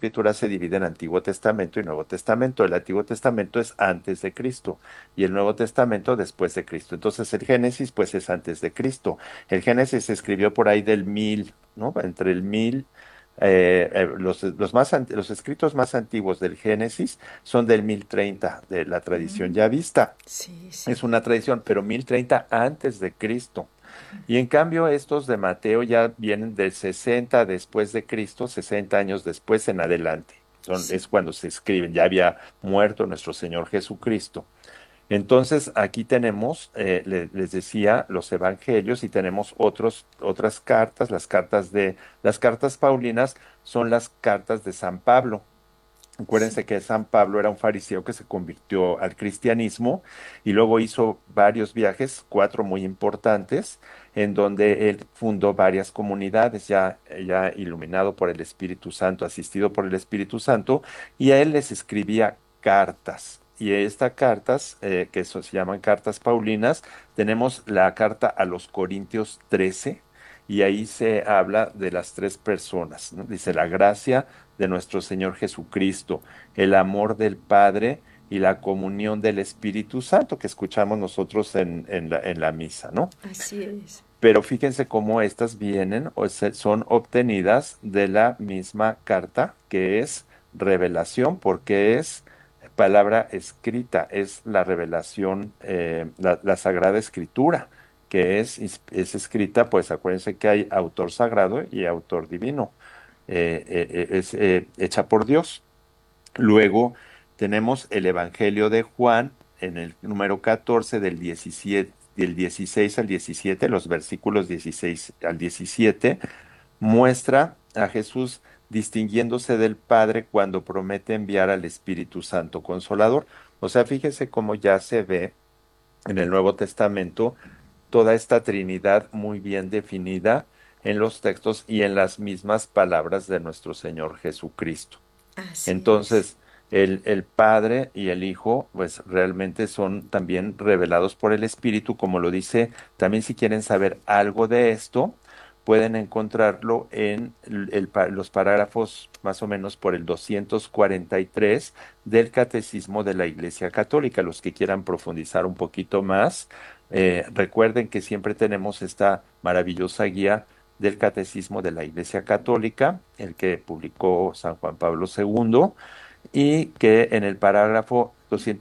Escritura se divide en Antiguo Testamento y Nuevo Testamento. El Antiguo Testamento es antes de Cristo y el Nuevo Testamento después de Cristo. Entonces el Génesis pues es antes de Cristo. El Génesis se escribió por ahí del 1000, ¿no? Entre el 1000, los escritos más antiguos del Génesis son del 1030 de la tradición Mm, ya vista. sí, Es sí. una tradición, pero 1030 antes de Cristo. Y en cambio estos de Mateo ya vienen del 60 después de Cristo, 60 años después en adelante. Sí. Es cuando se escriben, ya había muerto nuestro Señor Jesucristo. Entonces aquí tenemos, les decía, los evangelios y tenemos otras cartas, las cartas paulinas son las cartas de San Pablo. Sí. Acuérdense que San Pablo era un fariseo que se convirtió al cristianismo y luego hizo varios viajes, cuatro muy importantes, en donde él fundó varias comunidades, ya iluminado por el Espíritu Santo, asistido por el Espíritu Santo, y a él les escribía cartas. Y estas cartas, se llaman cartas paulinas, tenemos la carta a los Corintios 13, y ahí se habla de las tres personas, ¿no? Dice la gracia de nuestro Señor Jesucristo, el amor del Padre y la comunión del Espíritu Santo que escuchamos nosotros en la misa, ¿no? Así es. Pero fíjense cómo estas vienen son obtenidas de la misma carta que es revelación, porque es palabra escrita, es la revelación, la Sagrada Escritura, que es escrita, pues acuérdense que hay autor sagrado y autor divino, es hecha por Dios. Luego tenemos el Evangelio de Juan en el número 14 del 17, del 16 al 17, los versículos 16 al 17, muestra a Jesús distinguiéndose del Padre cuando promete enviar al Espíritu Santo Consolador. O sea, fíjese cómo ya se ve en el Nuevo Testamento toda esta Trinidad muy bien definida en los textos y en las mismas palabras de nuestro Señor Jesucristo. Así es. Entonces, el Padre y el Hijo, pues realmente son también revelados por el Espíritu, como lo dice, también si quieren saber algo de esto, pueden encontrarlo en los parágrafos más o menos por el 243 del Catecismo de la Iglesia Católica. Los que quieran profundizar un poquito más, recuerden que siempre tenemos esta maravillosa guía del Catecismo de la Iglesia Católica, el que publicó San Juan Pablo II, y que en el parágrafo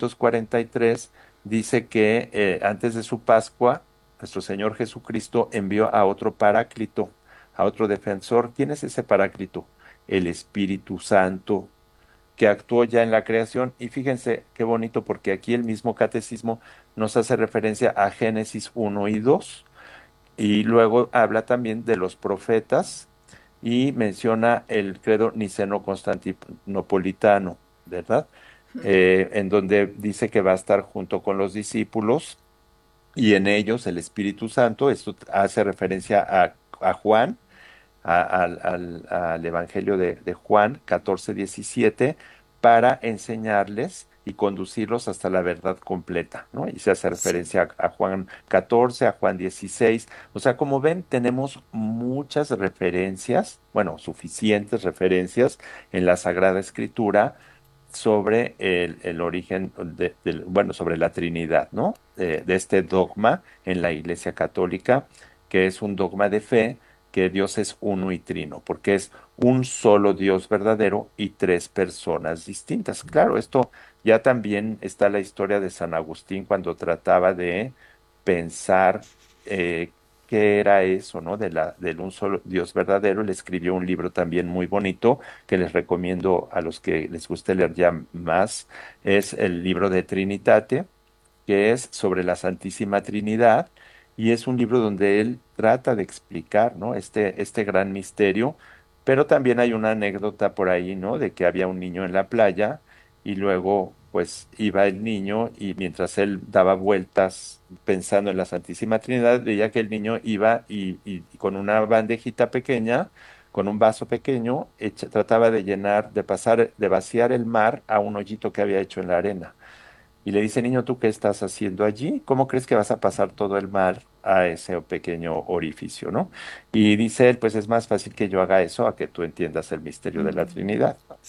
243 dice que antes de su Pascua, nuestro Señor Jesucristo envió a otro paráclito, a otro defensor. ¿Quién es ese paráclito? El Espíritu Santo, que actuó ya en la creación. Y fíjense qué bonito, porque aquí el mismo catecismo nos hace referencia a Génesis 1 y 2. Y luego habla también de los profetas y menciona el credo niceno-constantinopolitano, ¿verdad? En donde dice que va a estar junto con los discípulos y en ellos el Espíritu Santo. Esto hace referencia a Juan, al Evangelio de Juan 14:17, para enseñarles y conducirlos hasta la verdad completa, ¿no? Y se hace Sí. referencia a Juan 14, a Juan 16. O sea, como ven, tenemos muchas referencias, bueno, suficientes referencias en la Sagrada Escritura sobre el origen bueno, sobre la Trinidad, ¿no? De este dogma en la Iglesia Católica, que es un dogma de fe, que Dios es uno y trino, porque es un solo Dios verdadero y tres personas distintas. Claro, esto ya también está la historia de San Agustín cuando trataba de pensar qué era eso, ¿no? Del un solo Dios verdadero. Él escribió un libro también muy bonito que les recomiendo a los que les guste leer ya más. Es el libro de Trinitate, que es sobre la Santísima Trinidad, y es un libro donde él trata de explicar, ¿no? Este gran misterio, pero también hay una anécdota por ahí, ¿no? De que había un niño en la playa y luego, pues, iba el niño y mientras él daba vueltas pensando en la Santísima Trinidad, veía que el niño iba y con una bandejita pequeña, con un vaso pequeño, trataba de llenar, de vaciar el mar a un hoyito que había hecho en la arena. Y le dice, niño, ¿tú qué estás haciendo allí? ¿Cómo crees que vas a pasar todo el mar a ese pequeño orificio, ¿no? Y dice él, pues es más fácil que yo haga eso a que tú entiendas el misterio de la Mm, Trinidad.